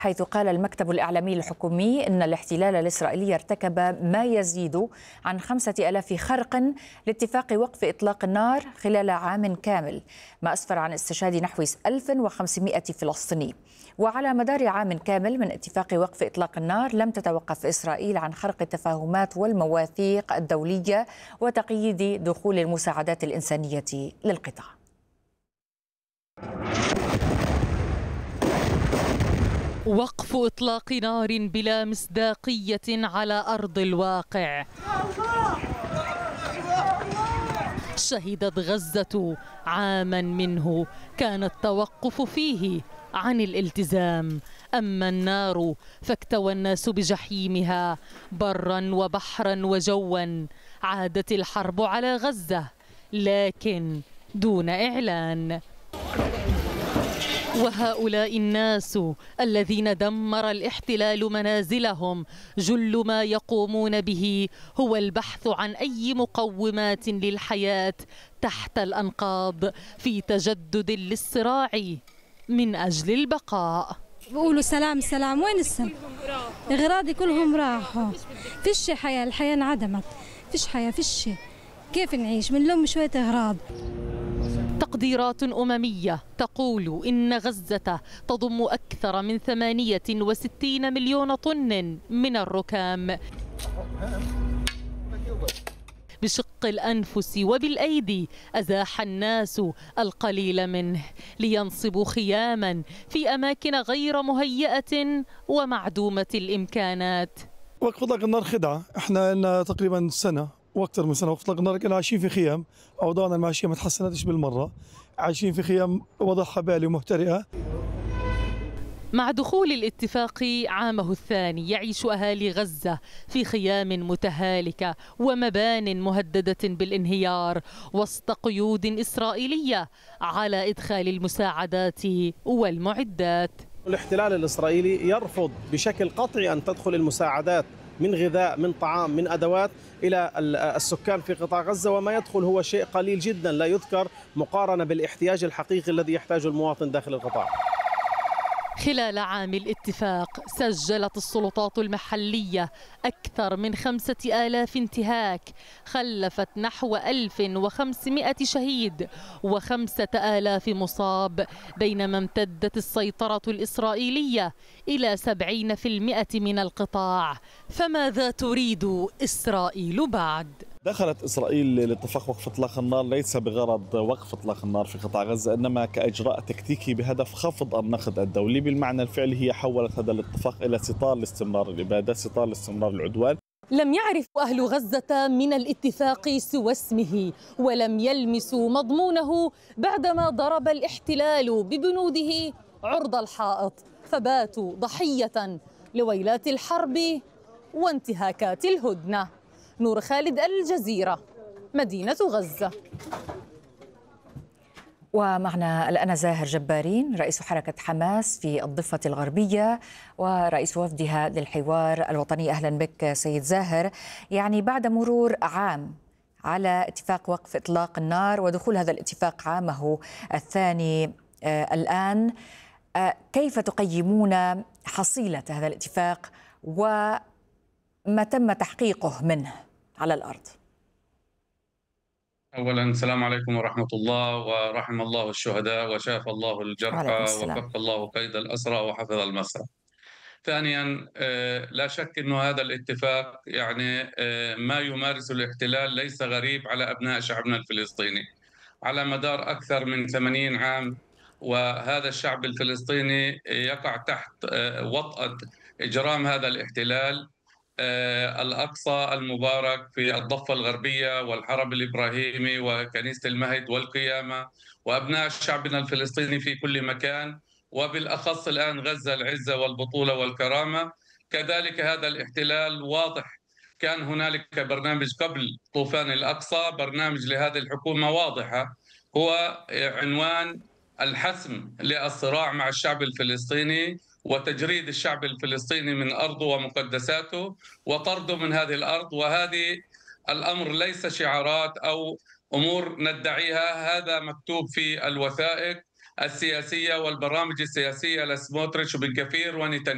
حيث قال المكتب الإعلامي الحكومي إن الاحتلال الإسرائيلي ارتكب ما يزيد عن 5000 خرق لاتفاق وقف إطلاق النار خلال عام كامل، ما أسفر عن استشهاد نحو 1500 فلسطيني. وعلى مدار عام كامل من اتفاق وقف إطلاق النار لم تتوقف إسرائيل عن خرق التفاهمات والمواثيق الدولية وتقييد دخول المساعدات الإنسانية للقطاع. وقف إطلاق نار بلا مصداقية على أرض الواقع. شهدت غزة عاما منه كان التوقف فيه عن الالتزام، أما النار فاكتوى الناس بجحيمها برا وبحرا وجوا. عادت الحرب على غزة لكن دون إعلان. وهؤلاء الناس الذين دمر الاحتلال منازلهم جل ما يقومون به هو البحث عن أي مقومات للحياة تحت الأنقاض في تجدد للصراع من أجل البقاء. بيقولوا سلام سلام، وين السلام؟ أغراضي كلهم راحوا، فيش حياة، الحياة انعدمت، فيش حياة، فيش. كيف نعيش؟ بنلم شوية أغراض. تقديرات أممية تقول إن غزة تضم أكثر من 68 مليون طن من الركام. بشق الأنفس وبالأيدي أزاح الناس القليل منه لينصبوا خياما في أماكن غير مهيئة ومعدومة الإمكانات. وقف إطلاق النار خدعة، احنا لنا تقريبا سنة واكثر من سنه وقف اطلاق النار كنا عايشين في خيام، اوضاعنا المعيشيه ما تحسنتش بالمره، عايشين في خيام وضعها بالي ومهترئه. مع دخول الاتفاق عامه الثاني يعيش أهالي غزة في خيام متهالكة ومبان مهددة بالانهيار وسط قيود إسرائيلية على إدخال المساعدات والمعدات. الاحتلال الإسرائيلي يرفض بشكل قطعي أن تدخل المساعدات من غذاء، من طعام، من أدوات إلى السكان في قطاع غزة، وما يدخل هو شيء قليل جدا لا يذكر مقارنة بالاحتياج الحقيقي الذي يحتاجه المواطن داخل القطاع. خلال عام الاتفاق سجلت السلطات المحلية أكثر من 5000 انتهاك خلفت نحو 1500 شهيد و5000 مصاب، بينما امتدت السيطرة الإسرائيلية إلى 70% من القطاع. فماذا تريد إسرائيل بعد؟ دخلت إسرائيل لاتفاق وقف إطلاق النار ليس بغرض وقف إطلاق النار في قطاع غزة، إنما كإجراء تكتيكي بهدف خفض النقد الدولي. بالمعنى الفعلي هي حولت هذا الاتفاق إلى ستار لاستمرار الإبادة، ستار لاستمرار العدوان. لم يعرف أهل غزة من الاتفاق سوى اسمه، ولم يلمسوا مضمونه بعدما ضرب الاحتلال ببنوده عرض الحائط، فباتوا ضحية لويلات الحرب وانتهاكات الهدنة. نور خالد، الجزيرة، مدينة غزة. ومعنا الآن زاهر جبارين رئيس حركة حماس في الضفة الغربية ورئيس وفدها للحوار الوطني. أهلا بك سيد زاهر. يعني بعد مرور عام على اتفاق وقف إطلاق النار ودخول هذا الاتفاق عامه الثاني الآن، كيف تقيمون حصيلة هذا الاتفاق وما تم تحقيقه منه على الأرض؟ أولا السلام عليكم ورحمة الله، ورحم الله الشهداء وشاف الله الجرحى وفك الله قيد الأسرى وحفظ المسرى. ثانيا لا شك أن هذا الاتفاق يعني ما يمارس الاحتلال ليس غريب على أبناء شعبنا الفلسطيني على مدار أكثر من 80 عام، وهذا الشعب الفلسطيني يقع تحت وطأة إجرام هذا الاحتلال. الأقصى المبارك في الضفة الغربية والحرم الإبراهيمي وكنيسة المهد والقيامة وأبناء شعبنا الفلسطيني في كل مكان، وبالأخص الآن غزة العزة والبطولة والكرامة. كذلك هذا الاحتلال واضح، كان هنالك برنامج قبل طوفان الأقصى، برنامج لهذه الحكومة واضحة، هو عنوان الحسم للصراع مع الشعب الفلسطيني وتجريد الشعب الفلسطيني من أرضه ومقدساته وطرده من هذه الأرض. وهذه الأمر ليس شعارات أو أمور ندعيها، هذا مكتوب في الوثائق السياسية والبرامج السياسية لسموتريتش وبن كفير ونتنياهو.